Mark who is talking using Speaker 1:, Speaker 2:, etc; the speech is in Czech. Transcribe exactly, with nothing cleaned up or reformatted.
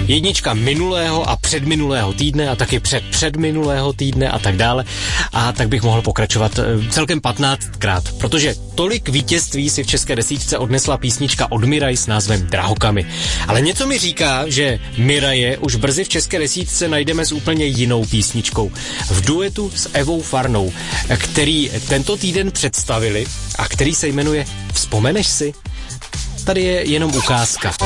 Speaker 1: Jednička minulého a předminulého týdne a taky před předminulého týdne a tak dále. A tak bych mohl pokračovat celkem patnáctkrát, protože tolik vítězství si v české desítce odnesla písnička od Miraji s názvem Drahokamy. Ale něco mi říká, že Miraje už brzy v české desítce najdeme s úplně jinou písničkou. V duetu s Evou Farnou, který tento týden představili a který se jmenuje Vzpomeneš si? Tady je jenom ukázka.